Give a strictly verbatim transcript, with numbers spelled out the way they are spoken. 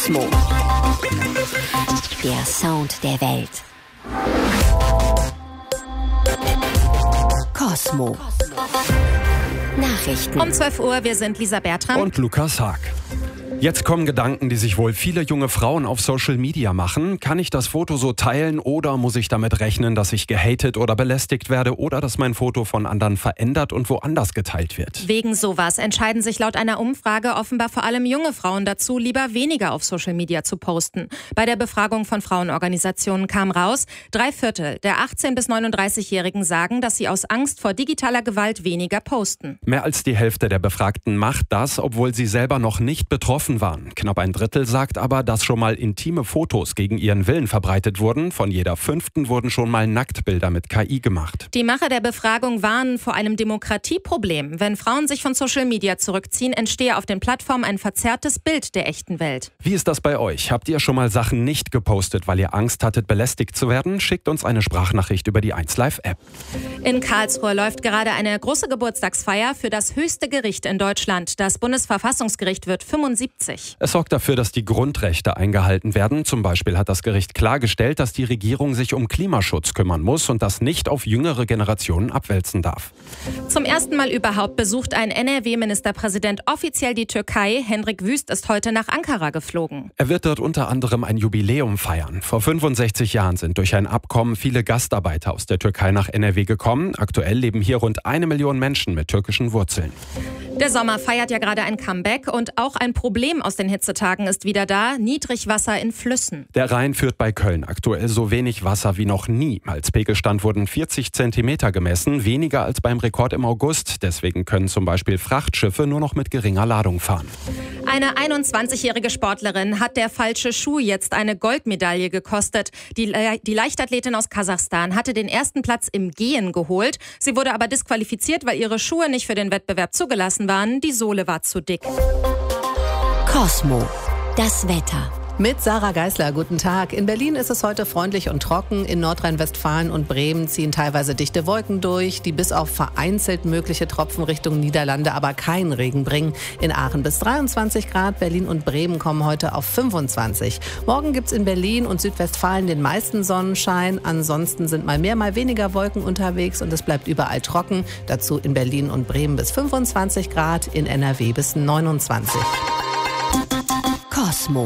Kosmo. Der Sound der Welt. Kosmo. Nachrichten. Um zwölf Uhr, wir sind Lisa Bertram und Lukas Haag. Jetzt kommen Gedanken, die sich wohl viele junge Frauen auf Social Media machen. Kann ich das Foto so teilen oder muss ich damit rechnen, dass ich gehatet oder belästigt werde oder dass mein Foto von anderen verändert und woanders geteilt wird? Wegen sowas entscheiden sich laut einer Umfrage offenbar vor allem junge Frauen dazu, lieber weniger auf Social Media zu posten. Bei der Befragung von Frauenorganisationen kam raus, drei Viertel der achtzehn- bis neununddreißigjährigen sagen, dass sie aus Angst vor digitaler Gewalt weniger posten. Mehr als die Hälfte der Befragten macht das, obwohl sie selber noch nicht betroffen waren. Knapp ein Drittel sagt aber, dass schon mal intime Fotos gegen ihren Willen verbreitet wurden. Von jeder fünften wurden schon mal Nacktbilder mit K I gemacht. Die Macher der Befragung warnen vor einem Demokratieproblem. Wenn Frauen sich von Social Media zurückziehen, entstehe auf den Plattformen ein verzerrtes Bild der echten Welt. Wie ist das bei euch? Habt ihr schon mal Sachen nicht gepostet, weil ihr Angst hattet, belästigt zu werden? Schickt uns eine Sprachnachricht über die eins Live App. In Karlsruhe läuft gerade eine große Geburtstagsfeier für das höchste Gericht in Deutschland. Das Bundesverfassungsgericht wird fünfundsiebzig. Es sorgt dafür, dass die Grundrechte eingehalten werden. Zum Beispiel hat das Gericht klargestellt, dass die Regierung sich um Klimaschutz kümmern muss und das nicht auf jüngere Generationen abwälzen darf. Zum ersten Mal überhaupt besucht ein N R W-Ministerpräsident offiziell die Türkei. Hendrik Wüst ist heute nach Ankara geflogen. Er wird dort unter anderem ein Jubiläum feiern. Vor fünfundsechzig Jahren sind durch ein Abkommen viele Gastarbeiter aus der Türkei nach N R W gekommen. Aktuell leben hier rund eine Million Menschen mit türkischen Wurzeln. Der Sommer feiert ja gerade ein Comeback und auch ein Problem aus den Hitzetagen ist wieder da: Niedrigwasser in Flüssen. Der Rhein führt bei Köln aktuell so wenig Wasser wie noch nie. Als Pegelstand wurden vierzig Zentimeter gemessen, weniger als beim Rekord im August. Deswegen können zum Beispiel Frachtschiffe nur noch mit geringer Ladung fahren. Eine einundzwanzigjährige Sportlerin hat der falsche Schuh jetzt eine Goldmedaille gekostet. Die, Le- die Leichtathletin aus Kasachstan hatte den ersten Platz im Gehen geholt. Sie wurde aber disqualifiziert, weil ihre Schuhe nicht für den Wettbewerb zugelassen waren. Die Sohle war zu dick. Kosmo. Das Wetter. Mit Sarah Geisler, guten Tag. In Berlin ist es heute freundlich und trocken. In Nordrhein-Westfalen und Bremen ziehen teilweise dichte Wolken durch, die bis auf vereinzelt mögliche Tropfen Richtung Niederlande aber keinen Regen bringen. In Aachen bis dreiundzwanzig Grad, Berlin und Bremen kommen heute auf fünfundzwanzig. Morgen gibt's in Berlin und Südwestfalen den meisten Sonnenschein. Ansonsten sind mal mehr, mal weniger Wolken unterwegs und es bleibt überall trocken. Dazu in Berlin und Bremen bis fünfundzwanzig Grad, in N R W bis neunundzwanzig. Kosmo.